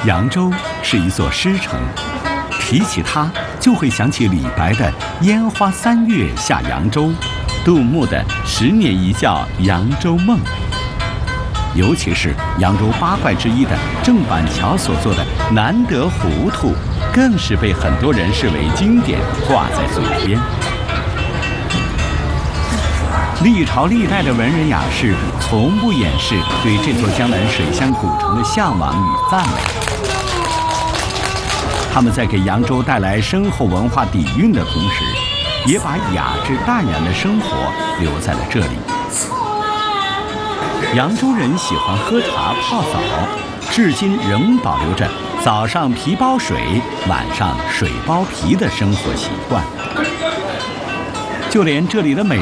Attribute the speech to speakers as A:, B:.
A: 扬州是一座诗城，提起它就会想起李白的“烟花三月下扬州”，杜牧的“10年一觉扬州梦”。尤其是扬州八怪之一的郑板桥所做的“难得糊涂”，更是被很多人视为经典，挂在嘴边。历朝历代的文人雅士从不掩饰对这座江南水乡古城的向往与赞美。他们在给扬州带来深厚文化底蕴的同时，也把雅致淡然的生活留在了这里。扬州人喜欢喝茶泡澡，至今仍保留着早上皮包水，晚上水包皮的生活习惯。就连这里的美